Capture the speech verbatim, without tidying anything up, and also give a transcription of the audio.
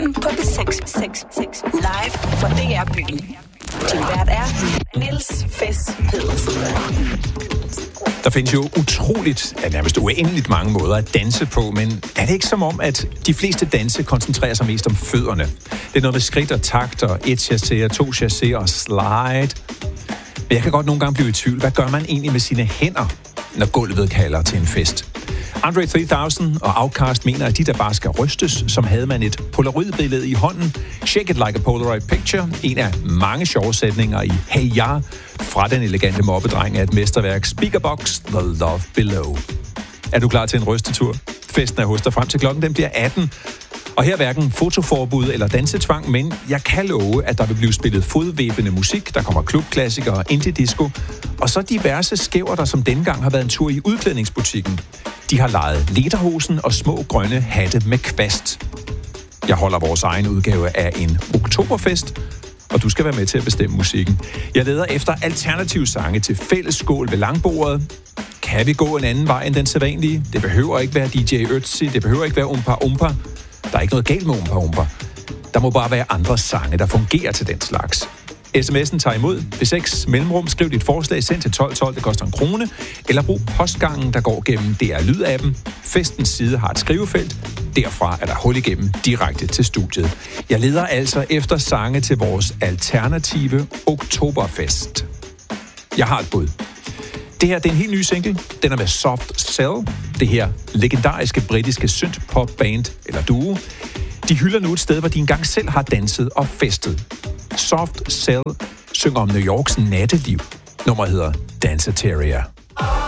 weekenden på B seks seks seks. Live fra D R Byen. Din vært er Niels Fes Pedersen. Der findes jo utroligt, ja, nærmest uendeligt mange måder at danse på, men er det ikke som om, at de fleste danse koncentrerer sig mest om fødderne? Det er noget med skridt og takt og et chassé og to chassé og slide. Men jeg kan godt nogle gange blive i tvivl. Hvad gør man egentlig med sine hænder, når gulvet kalder til en fest? Andre tre tusind og Outkast mener, at de der bare skal rystes, som havde man et polaroidbillede i hånden. Shake it like a Polaroid picture. En af mange sjove sætninger i Hey Ya fra den elegante mobbedreng af et mesterværk Speakerbox, The Love Below. Er du klar til en rystetur? Festen er hos dig frem til klokken, den bliver atten. Og her er hverken fotoforbud eller dansetvang, men jeg kan love, at der vil blive spillet fodvæbende musik, der kommer klubklassikere og indie-disco, og så diverse skæver, der som dengang har været en tur i udklædningsbutikken. De har lejet lederhosen og små grønne hatte med kvast. Jeg holder vores egen udgave af en oktoberfest, og du skal være med til at bestemme musikken. Jeg leder efter alternative sange til fælles skål ved langbordet. Kan vi gå en anden vej end den sædvanlige? Det behøver ikke være D J Ötzi, det behøver ikke være Umpa Umpa. Der er ikke noget galt med Umpa Umpa. Der må bare være andre sange, der fungerer til den slags. sms'en tager imod. B seks mellemrum, skriv dit forslag, send til tolv tolv, det koster en krone. Eller brug postgangen, der går gennem D R Lyd-appen. Festens side har et skrivefelt. Derfra er der hul igennem direkte til studiet. Jeg leder altså efter sange til vores alternative oktoberfest. Jeg har et bud. Det her det er en helt ny single. Den er med Soft Cell. Det her legendariske britiske synth-pop-band, eller duo. De hylder nu et sted, hvor de engang selv har danset og festet. Soft Cell synger om New Yorks natteliv. Nummeret hedder Danceteria.